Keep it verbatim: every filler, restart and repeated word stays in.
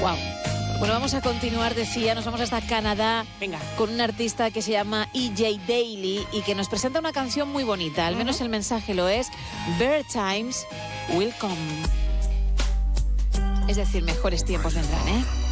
Wow. Bueno, vamos a continuar, decía, nos vamos hasta Canadá. Venga. Con un artista que se llama E J Daily y que nos presenta una canción muy bonita, al menos el mensaje lo es: Better times will come. Es decir, mejores tiempos vendrán, ¿eh?